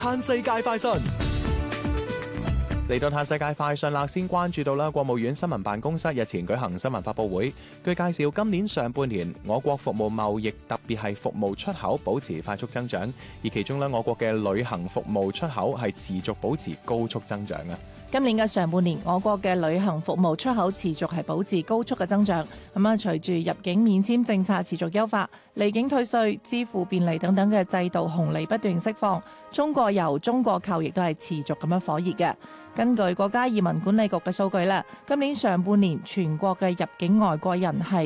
嘆世界快訊。嚟到嘆世界快訊啦，先關注到啦，國務院新聞辦公室日前舉行新聞發佈會，據介紹，今年上半年我國服務貿易特別係服務出口保持快速增長，而其中咧我國嘅旅行服務出口係持續保持高速增長啊。 今年嘅上半年，我國嘅旅行服務出口持續係保持高速嘅增長。隨住入境免簽政策持續優化，離境退稅、支付便利等等嘅制度紅利不斷釋放，中國遊、中國購亦都係持續咁樣火熱嘅。根據國家移民管理局嘅數據咧，今年上半年全國嘅入境外國人係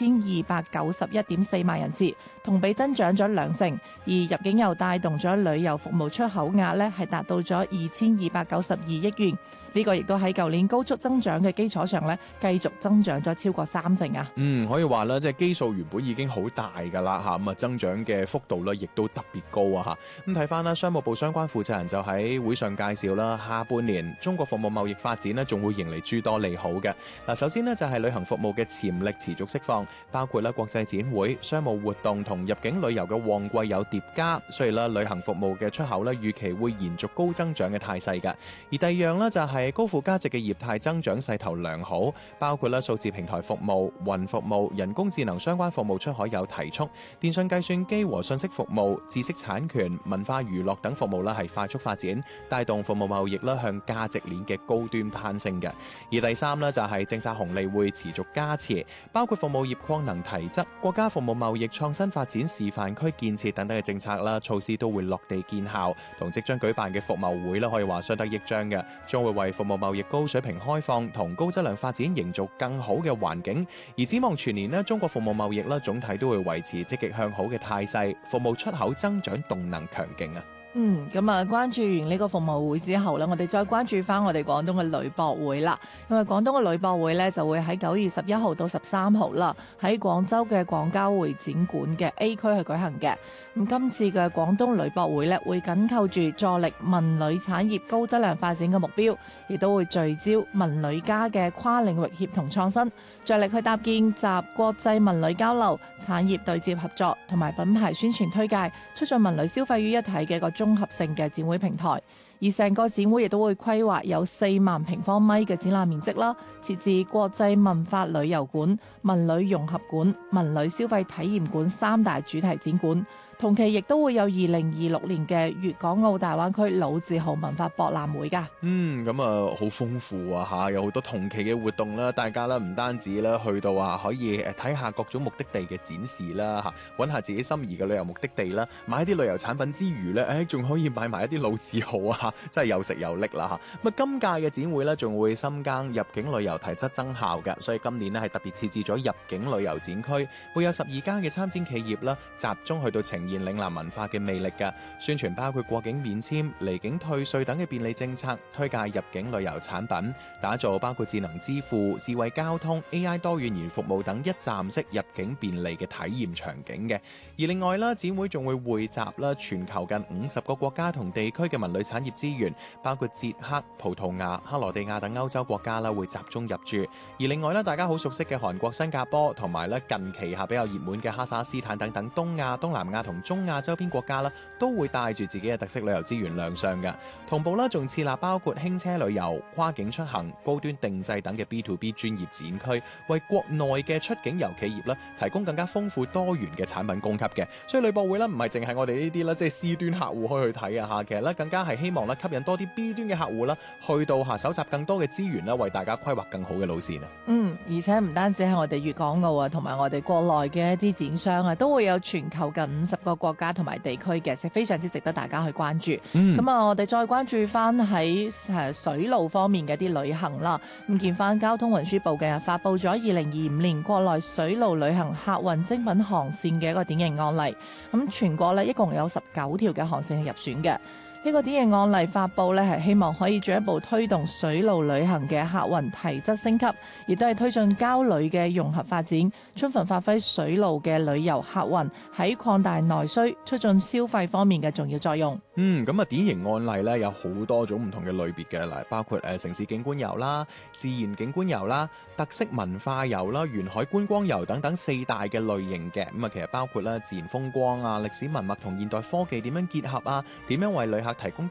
2291.4萬人次，同比增長咗2成，而入境又帶動咗旅遊服務出口額咧係達到咗2292億元。呢個亦都喺舊年高速增長嘅基礎上咧，繼續增長咗超過3成啊！ 可以話咧，即係基數原本已經好大㗎啦嚇，咁啊增長嘅幅度咧，亦都特別高啊嚇。咁睇翻啦，商務部相關負責人就喺會上介紹啦，下半年中國服務貿易發展咧，仲會迎嚟諸多利好嘅。嗱，首先呢，就係旅行服務嘅潛力持續釋放，包括咧國際展會、商務活動同入境旅遊嘅旺季有疊加，所以咧旅行服務嘅出口咧預期會延續高增長嘅態勢㗎。而第二樣呢，就係高附加值嘅業態增長勢頭良好，包括數字平台服務、雲服務、人工智能相關服務出海有提速，電信計算機和信息服務、知識產權、文化娛樂等服務係快速發展，帶動服務貿易向價值鏈嘅高端攀升嘅。而第三呢，就係政策紅利會持續加持，包括服務業擴能提質、國家服務貿易創新發展示範區建設等等嘅政策啦，措施都會落地見效，同即將舉辦嘅服貿會可以話相得益彰嘅，將會為服務貿易高水平開放同高質量發展營造更好嘅環境。而展望全年呢，中國服務貿易總體都會維持積極向好嘅態勢，服務出口增長動能強勁啊！ 關注完呢個服務會之後呢，我哋再關注翻我哋廣東嘅旅博會啦。因為廣東嘅旅博會呢，就會喺9月11號到13號啦，喺廣州嘅廣交會展館嘅 A 區去舉行嘅。今次嘅廣東旅博會呢，會緊扣住助力文旅產業高質量發展嘅目標，亦都會聚焦文旅加嘅跨領域協同創新，着力去搭建集國際文旅交流、產業對接合作同埋品牌宣傳推介，促進文旅消費於一體嘅一個綜合性嘅展會平台。而成個展會亦都會規劃有4萬平方米嘅展覽面積啦，設置國際文化旅遊館、文旅融合館、文旅消費體驗館3大主題展館。同期亦都會有2026年嘅粵港澳大灣區老字號文化博覽會㗎。 好豐富啊嚇，有好多同期嘅活動啦，大家啦唔單止啦去到可以睇下各種目的地嘅展示啦嚇，揾下自己心儀嘅旅遊目的地啦，買啲旅遊產品之餘咧，仲可以買埋一啲老字號啊，真係又食又拎啦嚇。今屆嘅展會咧仲會深耕入境旅遊提質增效嘅，所以今年咧係特別設置咗入境旅遊展區，會有12家嘅參展企業啦，集中去到呈現嶺南文化嘅魅力嘅宣傳，包括過境免簽、離境退稅等嘅便利政策，推介入境旅遊產品，打造包括智能支付、智慧交通、AI 多語言服務等一站式入境便利嘅體驗場景嘅。而另外啦，展會仲會匯集啦全球近50個國家同地區嘅文旅產業資源，包括捷克、葡萄牙、克羅地亞等歐洲國家啦，會集中入駐。而另外咧，大家好熟悉嘅韓國、新加坡同埋咧近期比較熱門嘅哈薩斯坦等等東亞、東南亞同中亞周邊國家啦，都會帶住自己嘅特色旅遊資源亮相嘅。同步啦，仲設立包括輕車旅遊、跨境出行、高端定製等嘅 B2B 專業展區，為國內嘅出境遊企業啦提供更加豐富多元嘅產品供給嘅。所以旅博會咧唔係淨係我哋呢啲啦，即係 C 端客戶可以去睇啊嚇，其實咧更加係希望咧吸引多啲 B 端嘅客戶啦，去到搜集更多嘅資源啦，為大家規劃更好嘅路線啊。 而且唔單止係我哋粵港澳啊，同埋我哋國內嘅一啲展商啊，都會有全球近50個國家同埋地區嘅，係非常之值得大家去關注。我哋再關注翻喺水路方面嘅啲旅行啦。見翻交通運輸部嘅發布咗2025年國內水路旅行客運精品航線嘅一個典型案例。全國咧一共有19條嘅航線係入選嘅。呢個典型案例發布咧，係希望可以進一步推動水路旅行嘅客運提質升級，亦都係推進交旅嘅融合發展，充分發揮水路嘅旅遊客運喺擴大內需、促進消費方面嘅重要作用。 咁啊典型案例咧有好多種唔同嘅類別嘅，嗱包括城市景觀遊啦、自然景觀遊啦、特色文化遊啦、沿海觀光遊等等四大嘅類型嘅。咁啊其實包括啦自然風光啊、歷史文物同現代科技點樣結合啊，點樣為旅客提供